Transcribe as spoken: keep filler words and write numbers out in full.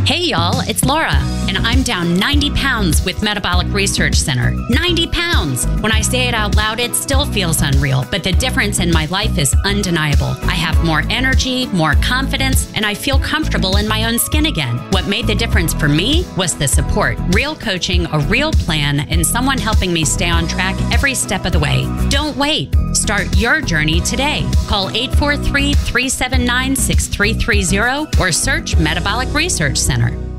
Hey y'all, it's Laura, and I'm down ninety pounds with Metabolic Research Center. ninety pounds! When I say it out loud, it still feels unreal, but the difference in my life is undeniable. I have more energy, more confidence, and I feel comfortable in my own skin again. What made the difference for me was the support, real coaching, a real plan, and someone helping me stay on track every step of the way. Don't wait. Start your journey today. Call eight four three, three seven nine, six three three zero or search Metabolic Research Center.